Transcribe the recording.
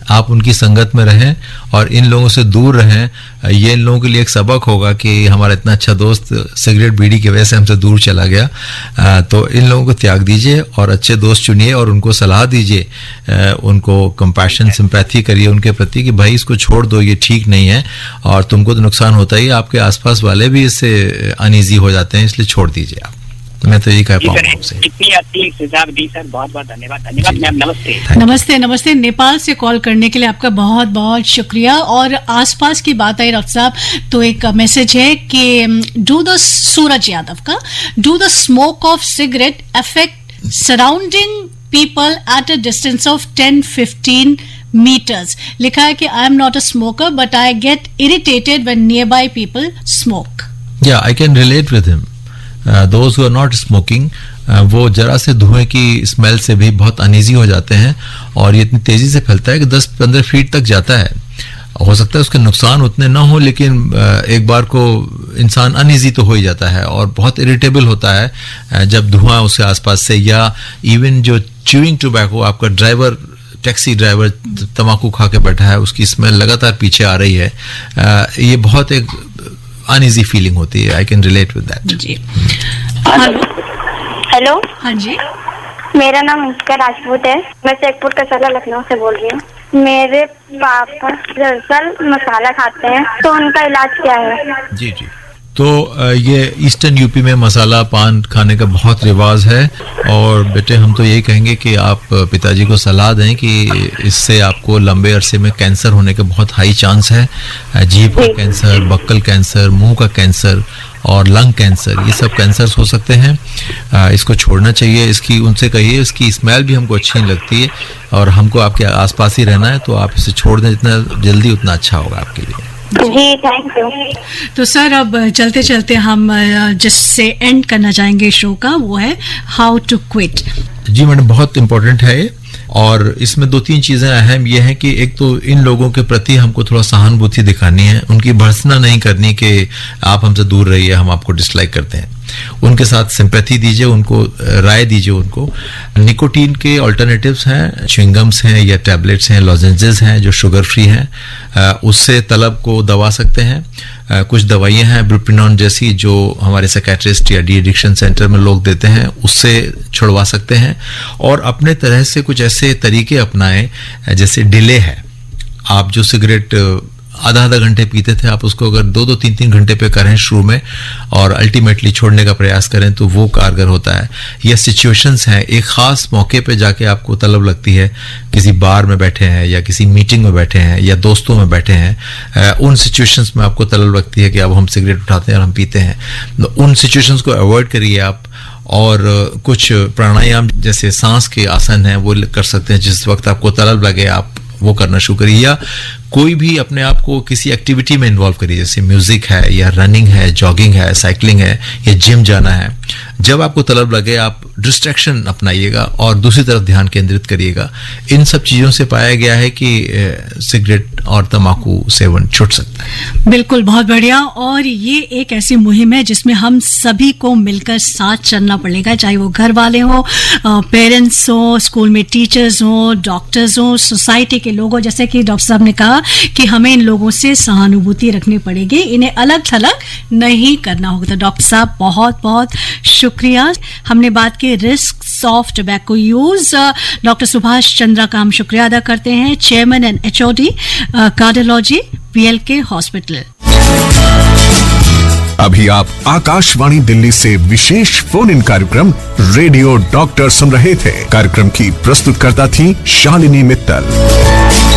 आप उनकी संगत में रहें और इन लोगों से दूर रहें। ये इन लोगों के लिए एक सबक होगा कि हमारा इतना अच्छा दोस्त सिगरेट बीड़ी की वजह से हमसे दूर चला गया। तो इन लोगों को त्याग दीजिए और अच्छे दोस्त चुनिए और उनको सलाह दीजिए, उनको कंपैशन सिंपैथी करिए उनके प्रति कि भाई इसको छोड़ दो, ये ठीक नहीं है और तुमको तो नुकसान होता ही, आपके आसपास वाले भी इससे अनईजी हो जाते हैं, इसलिए छोड़ दीजिए आप। मैं तो यही कह पाऊंगा आपसे। इतनी अच्छी सुझाव दी सर, बहुत बहुत धन्यवाद। धन्यवाद मैम, नमस्ते। नमस्ते। नमस्ते। नेपाल से कॉल करने के लिए आपका बहुत बहुत शुक्रिया। और आसपास की बात आई डॉक्टर साहब, तो एक मैसेज है कि डू द सूरज यादव का, do the smoke of cigarette affect surrounding people at a distance of 10-15 meters. लिखा है कि I am not a smoker but I get irritated when near by people smoke. या I can relate with him. Those who are not smoking, वो जरा से धुएं की smell से भी बहुत अनईजी हो जाते हैं और ये इतनी तेजी से फैलता है कि 10-15 फीट तक जाता है। हो सकता है उसके नुकसान उतने ना हो, लेकिन एक बार को इंसान अनईजी तो हो ही जाता है और बहुत इरिटेबल होता है जब धुआं उसके आसपास से, या इवन जो च्यूइंग टोबैको, आपका ड्राइवर, टैक्सी ड्राइवर तंबाकू खा के बैठा है, उसकी स्मेल लगातार पीछे आ रही है, ये बहुत एक अनईजी फीलिंग होती है। I can relate with that. Ji. Hello. हाँ जी। मेरा नाम मुस्का राजपूत है, मैं शेखपुर कसाला लखनऊ से बोल रही हूँ। मेरे पापा दरअसल मसाला खाते हैं, तो उनका इलाज क्या है? जी जी। तो ये ईस्टर्न यूपी में मसाला पान खाने का बहुत रिवाज है और बेटे हम तो यही कहेंगे कि आप पिताजी को सलाह दें कि इससे आपको लंबे अरसे में कैंसर होने के बहुत हाई चांस है। जीभ का कैंसर, बक्कल कैंसर, मुंह का कैंसर और लंग कैंसर, ये सब कैंसर्स हो सकते हैं। इसको छोड़ना चाहिए। इसकी उनसे कहिए, इसकी स्मेल भी हमको अच्छी नहीं लगती है और हमको आपके आसपास ही रहना है, तो आप इसे छोड़ दें जितना जल्दी उतना अच्छा होगा आपके लिए। जी थैंक यू। तो सर अब चलते चलते हम जिससे एंड करना चाहेंगे शो का, वो है how to quit. Ji madam, बहुत इम्पोर्टेंट है ये और इसमें 2-3 चीजें अहम ये हैं कि एक तो इन लोगों के प्रति हमको थोड़ा सहानुभूति दिखानी है, उनकी भर्त्सना नहीं करनी कि आप हमसे दूर रहिए, हम आपको डिसलाइक करते हैं। उनके साथ सिंपैथी दीजिए, उनको राय दीजिए। उनको निकोटीन के ऑल्टरनेटिव्स हैं, च्युइंगम्स हैं या टैबलेट्स हैं, लॉजेंजेस हैं जो शुगर फ्री हैं, उससे तलब को दबा सकते हैं। कुछ दवाइयां हैं ब्रुपिनॉन जैसी जो हमारे साइकियाट्रिस्ट या डी एडिक्शन सेंटर में लोग देते हैं, उससे छुड़वा सकते हैं। और अपने तरह से कुछ ऐसे तरीके अपनाएं, जैसे डिले है, आप जो सिगरेट आधा घंटे पीते थे, आप उसको अगर 2-2, 3-3 घंटे पे करें शुरू में और अल्टीमेटली छोड़ने का प्रयास करें तो वो कारगर होता है। या सिचुएशंस हैं, एक खास मौके पे जाके आपको तलब लगती है, किसी बार में बैठे हैं या किसी मीटिंग में बैठे हैं या दोस्तों में बैठे हैं, उन सिचुएशंस में आपको तलब लगती है कि अब हम सिगरेट उठाते हैं और हम पीते हैं। उन सिचुएशंस को अवॉइड करिए आप। और कुछ प्राणायाम जैसे सांस के आसन हैं वो कर सकते हैं, जिस वक्त आपको तलब लगे आप वो करना शुरू करिए। या कोई भी अपने आप को किसी एक्टिविटी में इन्वॉल्व करिए, जैसे म्यूजिक है या रनिंग है, जॉगिंग है, साइकिलिंग है या जिम जाना है। जब आपको तलब लगे आप डिस्ट्रैक्शन अपनाइएगा और दूसरी तरफ ध्यान केंद्रित करिएगा। इन सब चीजों से पाया गया है कि सिगरेट और तंबाकू सेवन छूट सकता है। बिल्कुल, बहुत बढ़िया। और ये एक ऐसी मुहिम है जिसमें हम सभी को मिलकर साथ चलना पड़ेगा, चाहे वो घर वाले हो, पेरेंट्स हो, स्कूल में टीचर्स हो, डॉक्टर्स हो, सोसाइटी के लोग हो। जैसे कि डॉक्टर साहब ने कहा कि हमें इन लोगों से सहानुभूति रखनी पड़ेगी, इन्हें अलग थलग नहीं करना होगा। तो डॉक्टर साहब बहुत बहुत शुक्रिया। हमने बात की risk of tobacco use. Doctor Subhash Chandra का हम शुक्रिया अदा करते हैं, chairman and HOD cardiology PLK hospital. अभी आप आकाशवाणी दिल्ली से विशेष फोन इन कार्यक्रम रेडियो डॉक्टर सुन रहे थे। कार्यक्रम की प्रस्तुतकर्ता थी शालिनी मित्तल।